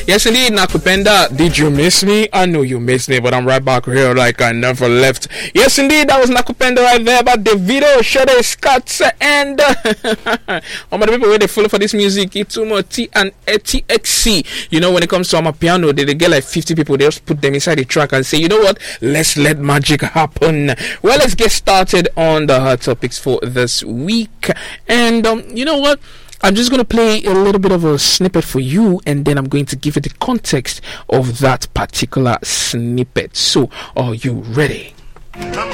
Yes, indeed, Nakupenda. Did you miss me? I know you missed me, but I'm right back here like I never left. Yes, indeed, that was Nakupenda right there about Davido, Shade Scott, and all my people where they follow for this music. It's T and TXC. You know, when it comes to my piano, they get like 50 people. They just put them inside the track and say, you know what? Let's let magic happen. Well, let's get started on the hot topics for this week. And you know what? I'm just going to play a little bit of a snippet for you, and then I'm going to give you the context of that particular snippet. So, are you ready?